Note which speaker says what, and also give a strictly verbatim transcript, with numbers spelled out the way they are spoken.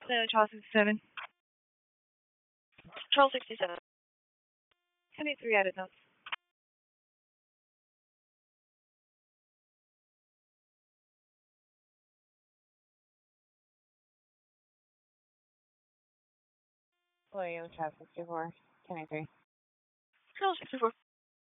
Speaker 1: No, Charles sixty-seven.
Speaker 2: Charles sixty-seven.
Speaker 1: Ten eight three added notes.
Speaker 3: William, Charles sixty-four. Ten eight three.
Speaker 2: Charles sixty-four.